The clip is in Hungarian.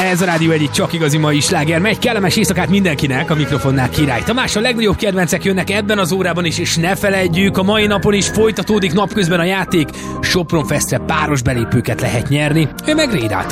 Ez a Rádió egyik csak igazi mai sláger. Megy, kellemes éjszakát mindenkinek, a mikrofonnál Király Tamás. A legnagyobb kedvencek jönnek ebben az órában is, és ne felejtjük, a mai napon is folytatódik napközben a játék. Sopron Festre páros belépőket lehet nyerni. Ő meg Rédától